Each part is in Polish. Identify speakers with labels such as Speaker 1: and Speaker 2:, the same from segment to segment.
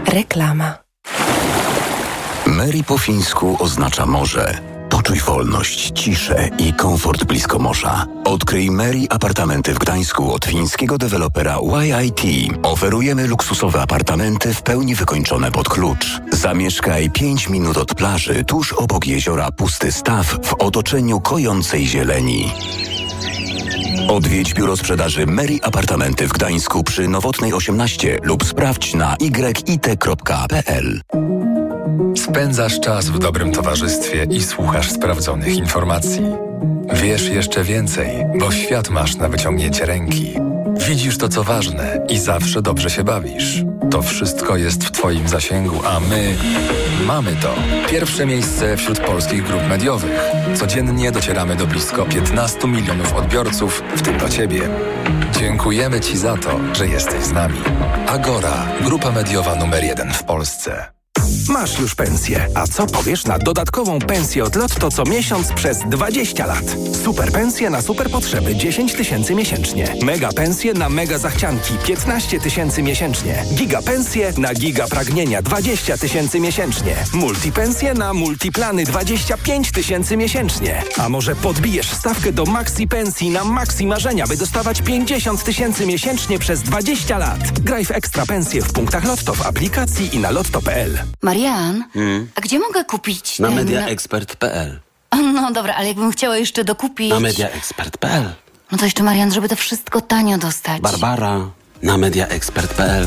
Speaker 1: Reklama.
Speaker 2: Mary po fińsku oznacza morze. Poczuj wolność, ciszę i komfort blisko morza. Odkryj Mary apartamenty w Gdańsku od fińskiego dewelopera YIT. Oferujemy luksusowe apartamenty w pełni wykończone pod klucz. Zamieszkaj 5 minut od plaży, tuż obok jeziora Pusty Staw w otoczeniu kojącej zieleni. Odwiedź biuro sprzedaży Mary Apartamenty w Gdańsku przy Nowotnej 18 lub sprawdź na yit.pl.
Speaker 3: Spędzasz czas w dobrym towarzystwie i słuchasz sprawdzonych informacji. Wiesz jeszcze więcej, bo świat masz na wyciągnięcie ręki. Widzisz to, co ważne i zawsze dobrze się bawisz. To wszystko jest w Twoim zasięgu, a my mamy to. Pierwsze miejsce wśród polskich grup mediowych. Codziennie docieramy do blisko 15 milionów odbiorców, w tym do Ciebie. Dziękujemy Ci za to, że jesteś z nami. Agora, grupa mediowa numer 1 w Polsce.
Speaker 4: Masz już pensję. A co powiesz na dodatkową pensję od Lotto co miesiąc przez 20 lat? Super pensje na super potrzeby 10 000 miesięcznie. Mega pensje na mega zachcianki 15 000 miesięcznie. Giga pensje na giga pragnienia 20 000 miesięcznie. Multi pensje na multiplany 25 000 miesięcznie. A może podbijesz stawkę do maxi pensji na maxi marzenia, by dostawać 50 000 miesięcznie przez 20 lat. Graj w ekstra pensje w punktach Lotto w aplikacji i na lotto.pl.
Speaker 5: Marian, a gdzie mogę kupić
Speaker 6: Na mediaexpert.pl.
Speaker 5: No dobra, ale jakbym chciała jeszcze dokupić...
Speaker 6: Na mediaexpert.pl.
Speaker 5: No to jeszcze, Marian, żeby to wszystko tanio dostać.
Speaker 6: Barbara, na mediaexpert.pl.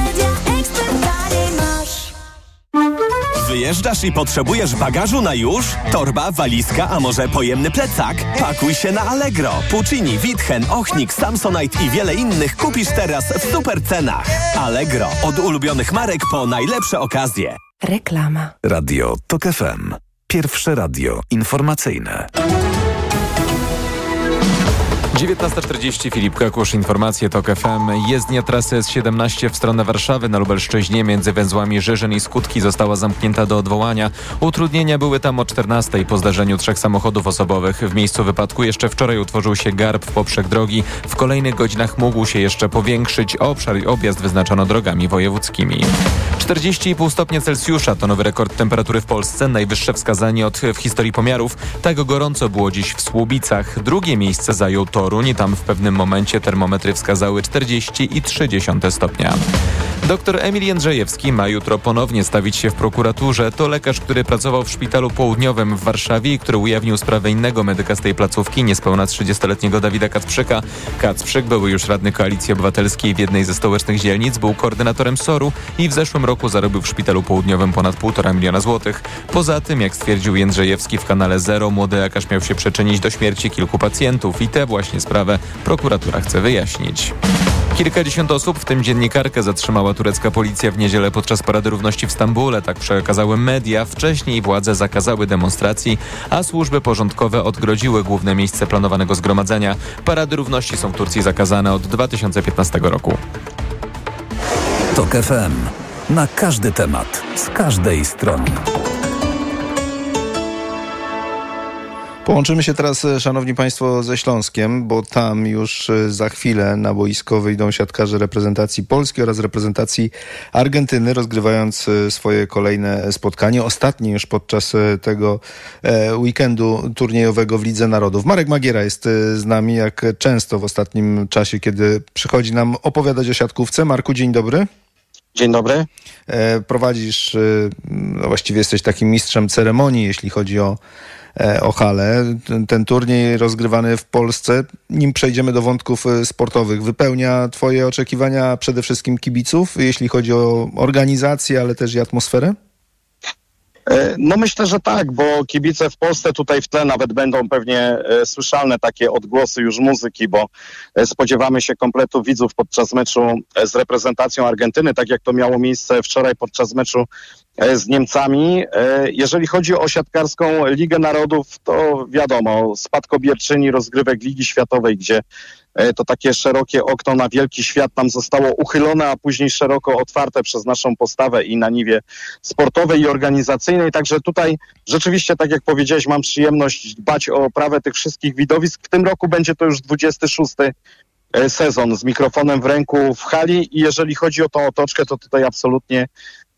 Speaker 7: Wyjeżdżasz i potrzebujesz bagażu na już? Torba, walizka, a może pojemny plecak? Pakuj się na Allegro. Puccini, Witchen, Ochnik, Samsonite i wiele innych kupisz teraz w super cenach. Allegro. Od ulubionych marek po najlepsze okazje.
Speaker 1: Reklama.
Speaker 8: Radio TOK FM. Pierwsze radio informacyjne.
Speaker 9: 19:40, Filip Kakusz, informacje TOK FM. Jezdnia trasy S17 w stronę Warszawy na Lubelszczyźnie między węzłami Żyżyn i Skutki została zamknięta do odwołania. Utrudnienia były tam o 14:00 po zdarzeniu 3 samochodów osobowych. W miejscu wypadku jeszcze wczoraj utworzył się garb w poprzek drogi. W kolejnych godzinach mógł się jeszcze powiększyć obszar i objazd wyznaczono drogami wojewódzkimi. 40,5 stopnia Celsjusza to nowy rekord temperatury w Polsce, najwyższe wskazanie w historii pomiarów. Tak gorąco było dziś w Słubicach. Drugie miejsce zajął Toruń i tam w pewnym momencie termometry wskazały 40,3 stopnia. Dr Emil Jędrzejewski ma jutro ponownie stawić się w prokuraturze. To lekarz, który pracował w szpitalu południowym w Warszawie i który ujawnił sprawę innego medyka z tej placówki, niespełna 30-letniego Dawida Kacprzyka. Kacprzyk, były już radny Koalicji Obywatelskiej w jednej ze stołecznych dzielnic, był koordynatorem SOR-u i w zeszłym roku zarobił w szpitalu południowym ponad 1,5 miliona złotych. Poza tym, jak stwierdził Jędrzejewski w kanale Zero, młody lekarz miał się przyczynić do śmierci kilku pacjentów i tę właśnie sprawę prokuratura chce wyjaśnić. Kilkadziesiąt osób, w tym dziennikarkę, zatrzymała turecka policja w niedzielę podczas Parady Równości w Stambule. Tak przekazały media. Wcześniej władze zakazały demonstracji, a służby porządkowe odgrodziły główne miejsce planowanego zgromadzenia. Parady Równości są w Turcji zakazane od 2015 roku.
Speaker 8: TOK FM. Na każdy temat, z każdej strony.
Speaker 10: Połączymy się teraz, szanowni państwo, ze Śląskiem, bo tam już za chwilę na boisko wyjdą siatkarze reprezentacji Polski oraz reprezentacji Argentyny, rozgrywając swoje kolejne spotkanie. Ostatnie już podczas tego weekendu turniejowego w Lidze Narodów. Marek Magiera jest z nami, jak często w ostatnim czasie, kiedy przychodzi nam opowiadać o siatkówce. Marku, dzień dobry.
Speaker 11: Dzień dobry.
Speaker 10: Prowadzisz, no właściwie jesteś takim mistrzem ceremonii, jeśli chodzi o halę. Ten turniej rozgrywany w Polsce, nim przejdziemy do wątków sportowych, wypełnia twoje oczekiwania przede wszystkim kibiców, jeśli chodzi o organizację, ale też i atmosferę?
Speaker 11: No myślę, że tak, bo kibice w Polsce tutaj w tle nawet będą pewnie słyszalne takie odgłosy już muzyki, bo spodziewamy się kompletu widzów podczas meczu z reprezentacją Argentyny, tak jak to miało miejsce wczoraj podczas meczu z Niemcami. Jeżeli chodzi o siatkarską Ligę Narodów, to wiadomo, spadkobierczyni rozgrywek Ligi Światowej, gdzie to takie szerokie okno na wielki świat nam zostało uchylone, a później szeroko otwarte przez naszą postawę i na niwie sportowej i organizacyjnej. Także tutaj rzeczywiście, tak jak powiedziałeś, mam przyjemność dbać o oprawę tych wszystkich widowisk. W tym roku będzie to już 26. sezon z mikrofonem w ręku w hali i jeżeli chodzi o tą otoczkę, to tutaj absolutnie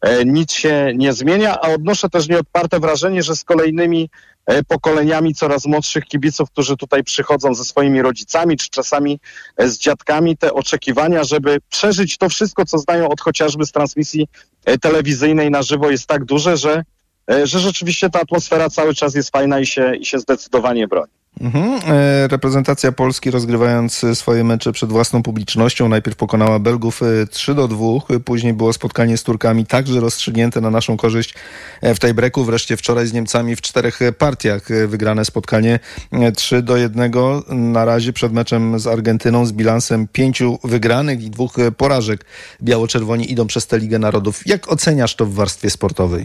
Speaker 11: nic się nie zmienia, a odnoszę też nieodparte wrażenie, że z kolejnymi pokoleniami coraz młodszych kibiców, którzy tutaj przychodzą ze swoimi rodzicami, czy czasami z dziadkami, te oczekiwania, żeby przeżyć to wszystko, co znają od chociażby z transmisji telewizyjnej na żywo, jest tak duże, że rzeczywiście ta atmosfera cały czas jest fajna i się zdecydowanie broni.
Speaker 10: Reprezentacja Polski, rozgrywając swoje mecze przed własną publicznością, najpierw pokonała Belgów 3-2, później było spotkanie z Turkami także rozstrzygnięte na naszą korzyść w tiebreaku, wreszcie wczoraj z Niemcami w 4 partiach wygrane spotkanie 3-1. Na razie przed meczem z Argentyną z bilansem 5 wygranych i 2 porażek biało-czerwoni idą przez tę Ligę Narodów. Jak oceniasz to w warstwie sportowej?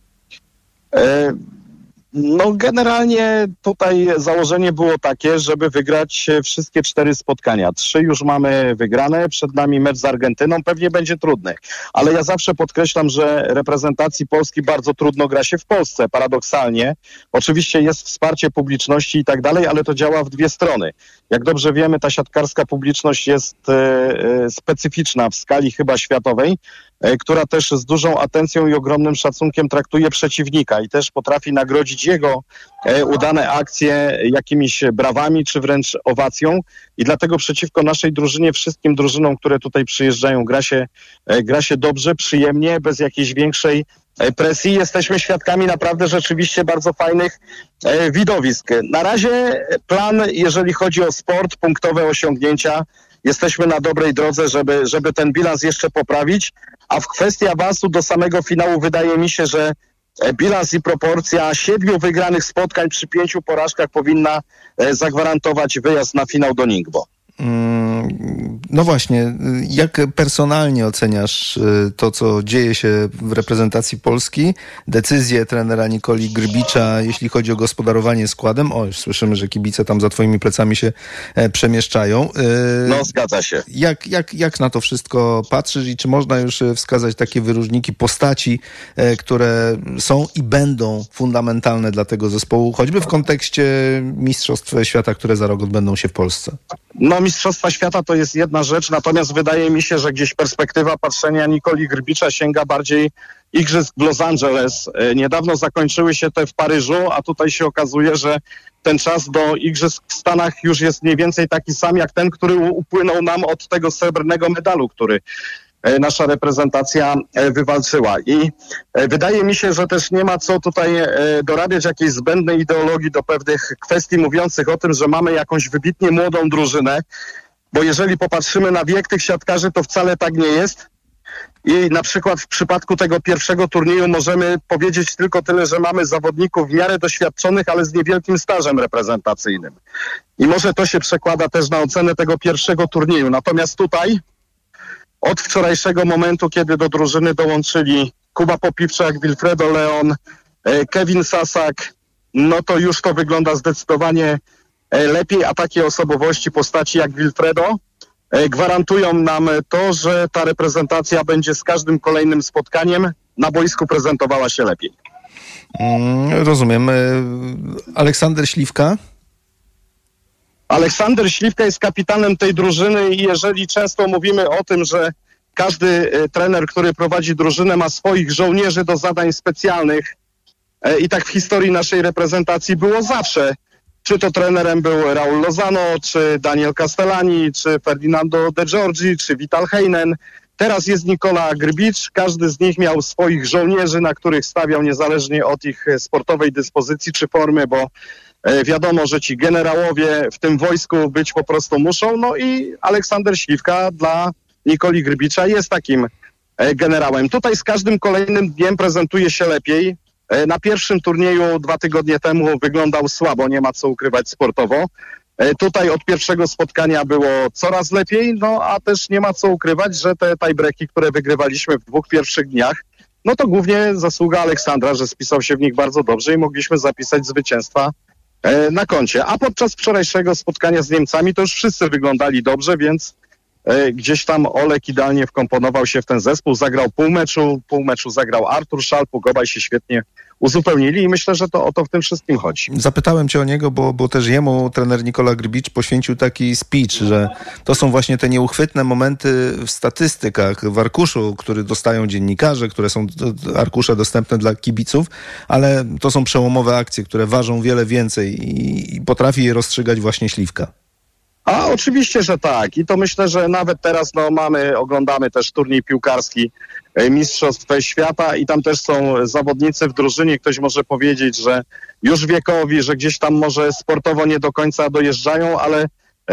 Speaker 11: No generalnie tutaj założenie było takie, żeby wygrać wszystkie 4 spotkania. 3 już mamy wygrane, przed nami mecz z Argentyną, pewnie będzie trudny. Ale ja zawsze podkreślam, że reprezentacji Polski bardzo trudno gra się w Polsce, paradoksalnie. Oczywiście jest wsparcie publiczności i tak dalej, ale to działa w 2 strony. Jak dobrze wiemy, ta siatkarska publiczność jest specyficzna w skali chyba światowej, która też z dużą atencją i ogromnym szacunkiem traktuje przeciwnika i też potrafi nagrodzić jego udane akcje jakimiś brawami czy wręcz owacją i dlatego przeciwko naszej drużynie, wszystkim drużynom, które tutaj przyjeżdżają, gra się dobrze, przyjemnie, bez jakiejś większej presji. Jesteśmy świadkami naprawdę rzeczywiście bardzo fajnych widowisk. Na razie plan, jeżeli chodzi o sport, punktowe osiągnięcia, jesteśmy na dobrej drodze, żeby ten bilans jeszcze poprawić, a w kwestii awansu do samego finału wydaje mi się, że bilans i proporcja 7 wygranych spotkań przy 5 porażkach powinna zagwarantować wyjazd na finał do Ningbo.
Speaker 10: No właśnie, jak personalnie oceniasz to, co dzieje się w reprezentacji Polski? Decyzję trenera Nikoli Grbicza, jeśli chodzi o gospodarowanie składem. O, już słyszymy, że kibice tam za twoimi plecami się przemieszczają.
Speaker 11: No, zgadza się.
Speaker 10: Jak na to wszystko patrzysz i czy można już wskazać takie wyróżniki postaci, które są i będą fundamentalne dla tego zespołu, choćby w kontekście Mistrzostw Świata, które za rok odbędą się w Polsce?
Speaker 11: No, Mistrzostwa Świata to jest jedna rzecz, natomiast wydaje mi się, że gdzieś perspektywa patrzenia Nikoli Grbicza sięga bardziej igrzysk w Los Angeles. Niedawno zakończyły się te w Paryżu, a tutaj się okazuje, że ten czas do igrzysk w Stanach już jest mniej więcej taki sam jak ten, który upłynął nam od tego srebrnego medalu, który nasza reprezentacja wywalczyła. I wydaje mi się, że też nie ma co tutaj dorabiać jakiejś zbędnej ideologii do pewnych kwestii mówiących o tym, że mamy jakąś wybitnie młodą drużynę, bo jeżeli popatrzymy na wiek tych siatkarzy, to wcale tak nie jest. I na przykład w przypadku tego pierwszego turnieju możemy powiedzieć tylko tyle, że mamy zawodników w miarę doświadczonych, ale z niewielkim stażem reprezentacyjnym. I może to się przekłada też na ocenę tego pierwszego turnieju. Natomiast tutaj od wczorajszego momentu, kiedy do drużyny dołączyli Kuba Popiwczak, Wilfredo Leon, Kevin Sasak, no to już to wygląda zdecydowanie lepiej, a takie osobowości, postaci jak Wilfredo gwarantują nam to, że ta reprezentacja będzie z każdym kolejnym spotkaniem na boisku prezentowała się lepiej.
Speaker 10: Rozumiem. Aleksander Śliwka?
Speaker 11: Aleksander Śliwka jest kapitanem tej drużyny i jeżeli często mówimy o tym, że każdy trener, który prowadzi drużynę, ma swoich żołnierzy do zadań specjalnych i tak w historii naszej reprezentacji było zawsze. Czy to trenerem był Raul Lozano, czy Daniel Castellani, czy Ferdinando De Giorgi, czy Vital Heinen. Teraz jest Nikola Grbicz. Każdy z nich miał swoich żołnierzy, na których stawiał niezależnie od ich sportowej dyspozycji czy formy, bo wiadomo, że ci generałowie w tym wojsku być po prostu muszą. No i Aleksander Śliwka dla Nikoli Grbicza jest takim generałem. Tutaj z każdym kolejnym dniem prezentuje się lepiej. Na pierwszym turnieju 2 tygodnie temu wyglądał słabo, nie ma co ukrywać sportowo. Tutaj od pierwszego spotkania było coraz lepiej, no a też nie ma co ukrywać, że te tiebreaki, które wygrywaliśmy w 2 pierwszych dniach, no to głównie zasługa Aleksandra, że spisał się w nich bardzo dobrze i mogliśmy zapisać zwycięstwa na koncie. A podczas wczorajszego spotkania z Niemcami to już wszyscy wyglądali dobrze, więc gdzieś tam Olek idealnie wkomponował się w ten zespół, zagrał pół meczu zagrał Artur Szalpuk, obaj się świetnie uzupełnili i myślę, że to o to w tym wszystkim chodzi.
Speaker 10: Zapytałem cię o niego, bo też jemu trener Nikola Grbić poświęcił taki speech, że to są właśnie te nieuchwytne momenty w statystykach, w arkuszu, który dostają dziennikarze, które są arkusze dostępne dla kibiców, ale to są przełomowe akcje, które ważą wiele więcej i potrafi je rozstrzygać właśnie Śliwka.
Speaker 11: A oczywiście, że tak. I to myślę, że nawet teraz oglądamy też turniej piłkarski Mistrzostw Świata i tam też są zawodnicy w drużynie. Ktoś może powiedzieć, że już wiekowi, że gdzieś tam może sportowo nie do końca dojeżdżają, ale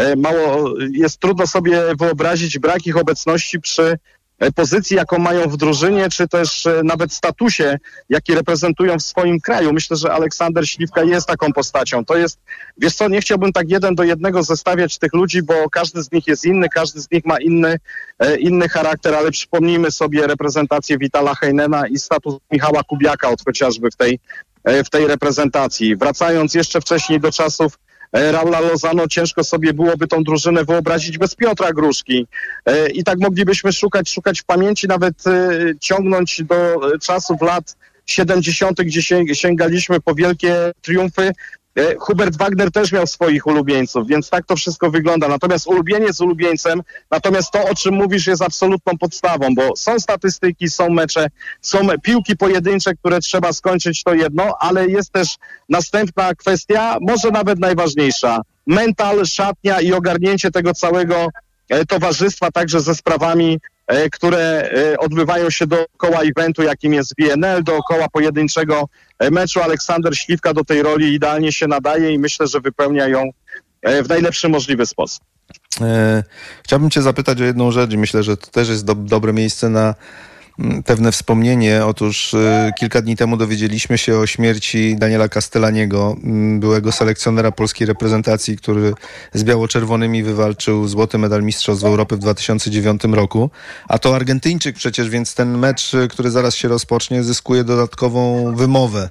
Speaker 11: trudno sobie wyobrazić brak ich obecności przy pozycji, jaką mają w drużynie, czy też nawet statusie, jaki reprezentują w swoim kraju. Myślę, że Aleksander Śliwka jest taką postacią. To jest, wiesz co, nie chciałbym tak 1 do 1 zestawiać tych ludzi, bo każdy z nich jest inny, każdy z nich ma inny charakter, ale przypomnijmy sobie reprezentację Witala Heinena i status Michała Kubiaka chociażby w tej reprezentacji. Wracając jeszcze wcześniej do czasów Raula Lozano, ciężko sobie byłoby tą drużynę wyobrazić bez Piotra Gruszki. I tak moglibyśmy szukać w pamięci, nawet ciągnąć do czasów lat 70., gdzie sięgaliśmy po wielkie triumfy. Hubert Wagner też miał swoich ulubieńców, więc tak to wszystko wygląda. Natomiast ulubieniec ulubieńcem, natomiast to, o czym mówisz, jest absolutną podstawą, bo są statystyki, są mecze, są piłki pojedyncze, które trzeba skończyć, to jedno, ale jest też następna kwestia, może nawet najważniejsza. Mental, szatnia i ogarnięcie tego całego towarzystwa, także ze sprawami, które odbywają się dookoła eventu, jakim jest WNL, dookoła pojedynczego meczu. Aleksander Śliwka do tej roli idealnie się nadaje i myślę, że wypełnia ją w najlepszy możliwy sposób.
Speaker 10: Chciałbym cię zapytać o jedną rzecz. Myślę, że to też jest dobre miejsce na pewne wspomnienie. Otóż kilka dni temu dowiedzieliśmy się o śmierci Daniela Castellaniego, byłego selekcjonera polskiej reprezentacji, który z biało-czerwonymi wywalczył złoty medal Mistrzostw Europy w 2009 roku. A to Argentyńczyk przecież, więc ten mecz, który zaraz się rozpocznie, zyskuje dodatkową wymowę.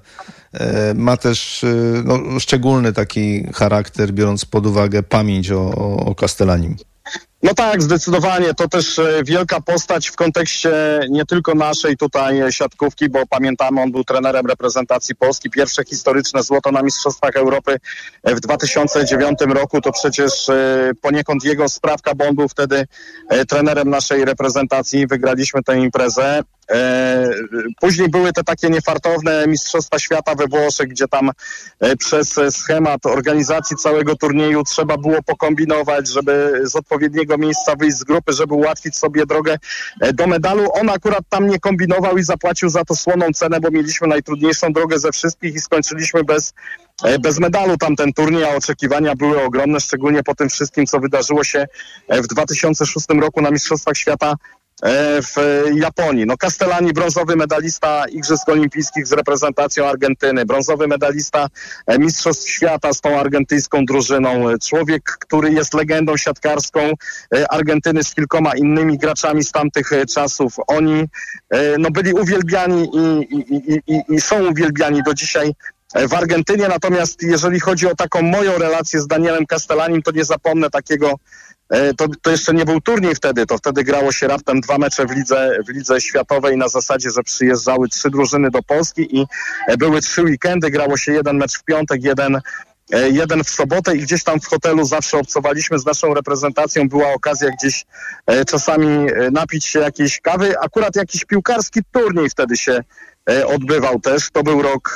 Speaker 10: Ma też szczególny taki charakter, biorąc pod uwagę pamięć o Castellanim.
Speaker 11: No tak, zdecydowanie. To też wielka postać w kontekście nie tylko naszej tutaj siatkówki, bo pamiętamy, on był trenerem reprezentacji Polski. Pierwsze historyczne złoto na Mistrzostwach Europy w 2009 roku to przecież poniekąd jego sprawka, bo on był wtedy trenerem naszej reprezentacji. Wygraliśmy tę imprezę. Później były te takie niefartowne Mistrzostwa Świata we Włoszech, gdzie tam przez schemat organizacji całego turnieju trzeba było pokombinować, żeby z odpowiedniego miejsca wyjść z grupy, żeby ułatwić sobie drogę do medalu. On akurat tam nie kombinował i zapłacił za to słoną cenę, bo mieliśmy najtrudniejszą drogę ze wszystkich i skończyliśmy bez medalu tamten turniej, a oczekiwania były ogromne, szczególnie po tym wszystkim, co wydarzyło się w 2006 roku na Mistrzostwach Świata w Japonii. No Castellani, brązowy medalista Igrzysk Olimpijskich z reprezentacją Argentyny, brązowy medalista Mistrzostw Świata z tą argentyńską drużyną, człowiek, który jest legendą siatkarską Argentyny z kilkoma innymi graczami z tamtych czasów. Oni byli uwielbiani i są uwielbiani do dzisiaj w Argentynie, natomiast jeżeli chodzi o taką moją relację z Danielem Castellanim, to nie zapomnę takiego. To jeszcze nie był turniej wtedy, to wtedy grało się raptem 2 mecze w lidze światowej na zasadzie, że przyjeżdżały 3 drużyny do Polski i były 3 weekendy, grało się 1 mecz w piątek, jeden w sobotę i gdzieś tam w hotelu zawsze obcowaliśmy z naszą reprezentacją, była okazja gdzieś czasami napić się jakiejś kawy, akurat jakiś piłkarski turniej wtedy się odbywał też, to był rok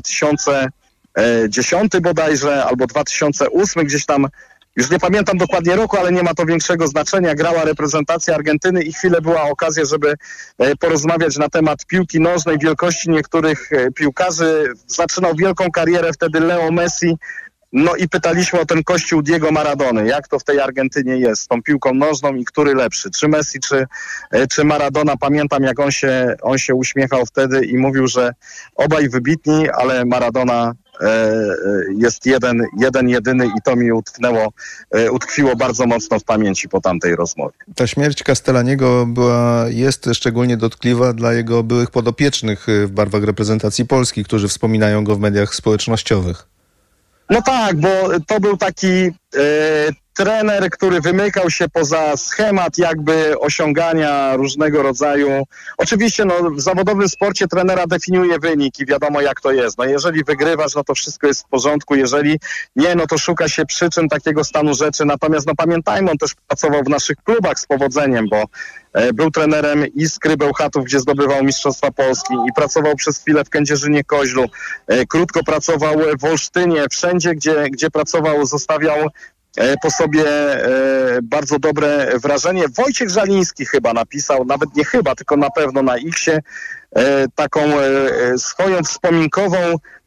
Speaker 11: 2010 bodajże, albo 2008, gdzieś tam. Już nie pamiętam dokładnie roku, ale nie ma to większego znaczenia. Grała reprezentacja Argentyny i chwilę była okazja, żeby porozmawiać na temat piłki nożnej, wielkości niektórych piłkarzy. Zaczynał wielką karierę wtedy Leo Messi. No i pytaliśmy o ten kościół Diego Maradony. Jak to w tej Argentynie jest z tą piłką nożną i który lepszy? Czy Messi, czy Maradona? Pamiętam, jak on się uśmiechał wtedy i mówił, że obaj wybitni, ale Maradona jest jedyny i to mi utkwiło bardzo mocno w pamięci po tamtej rozmowie.
Speaker 10: Ta śmierć Castellaniego jest szczególnie dotkliwa dla jego byłych podopiecznych w barwach reprezentacji Polski, którzy wspominają go w mediach społecznościowych.
Speaker 11: No tak, bo to był taki trener, który wymykał się poza schemat jakby osiągania różnego rodzaju. Oczywiście w zawodowym sporcie trenera definiuje wynik i wiadomo jak to jest. Jeżeli wygrywasz, to wszystko jest w porządku, jeżeli nie, to szuka się przyczyn takiego stanu rzeczy. Natomiast pamiętajmy, on też pracował w naszych klubach z powodzeniem, bo był trenerem Iskry Bełchatów, gdzie zdobywał Mistrzostwa Polski i pracował przez chwilę w Kędzierzynie-Koźlu. Krótko pracował w Olsztynie. Wszędzie, gdzie pracował, zostawiał po sobie bardzo dobre wrażenie. Wojciech Żaliński chyba napisał, nawet nie chyba, tylko na pewno na X-ie, taką swoją wspominkową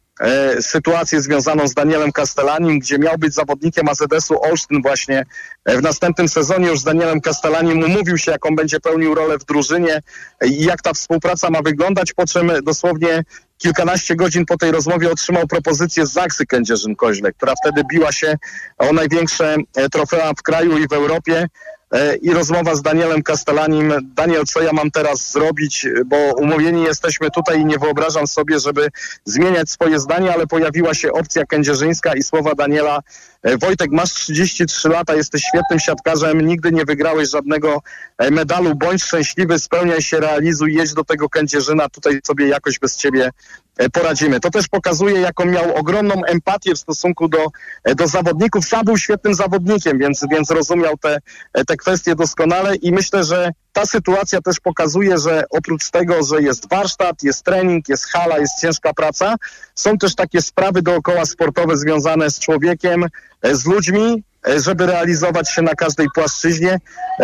Speaker 11: sytuację związaną z Danielem Castellanim, gdzie miał być zawodnikiem AZS-u Olsztyn właśnie w następnym sezonie. Już z Danielem Castellanim umówił się, jaką będzie pełnił rolę w drużynie i jak ta współpraca ma wyglądać, po czym dosłownie kilkanaście godzin po tej rozmowie otrzymał propozycję z Zaksy Kędzierzyn-Koźle, która wtedy biła się o największe trofea w kraju i w Europie. I rozmowa z Danielem Castellanim. Daniel, co ja mam teraz zrobić, bo umówieni jesteśmy tutaj i nie wyobrażam sobie, żeby zmieniać swoje zdanie, ale pojawiła się opcja kędzierzyńska i słowa Daniela: Wojtek, masz 33 lata, jesteś świetnym siatkarzem, nigdy nie wygrałeś żadnego medalu, bądź szczęśliwy, spełniaj się, realizuj, jedź do tego Kędzierzyna, tutaj sobie jakoś bez ciebie poradzimy. To też pokazuje, jaką miał ogromną empatię w stosunku do zawodników. Sam był świetnym zawodnikiem, więc rozumiał te kwestie doskonale i myślę, że ta sytuacja też pokazuje, że oprócz tego, że jest warsztat, jest trening, jest hala, jest ciężka praca, są też takie sprawy dookoła sportowe związane z człowiekiem, z ludźmi, żeby realizować się na każdej płaszczyźnie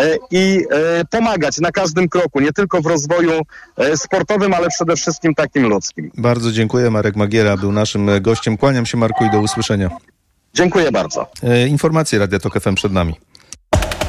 Speaker 11: i pomagać na każdym kroku, nie tylko w rozwoju sportowym, ale przede wszystkim takim ludzkim.
Speaker 10: Bardzo dziękuję. Marek Magiera był naszym gościem. Kłaniam się, Marku, i do usłyszenia.
Speaker 11: Dziękuję bardzo.
Speaker 10: Informacje Radia Tok FM przed nami.